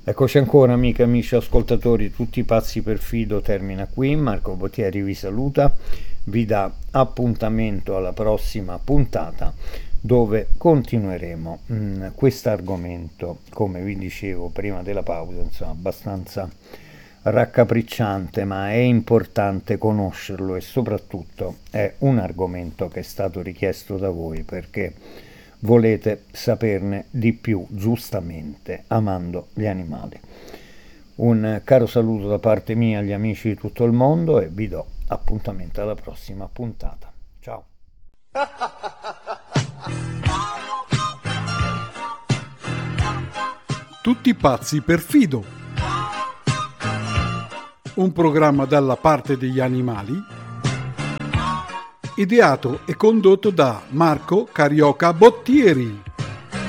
Eccoci ancora, amiche, amici ascoltatori, tutti pazzi per Fido termina qui. Marco Botieri vi saluta, vi dà appuntamento alla prossima puntata dove continueremo questo argomento, come vi dicevo prima della pausa, insomma, abbastanza raccapricciante, ma è importante conoscerlo e soprattutto è un argomento che è stato richiesto da voi perché volete saperne di più, giustamente, amando gli animali. Un caro saluto da parte mia agli amici di tutto il mondo e vi do appuntamento alla prossima puntata. Ciao! Tutti pazzi per Fido. Un programma dalla parte degli animali, ideato e condotto da Marco Carioca Bottieri.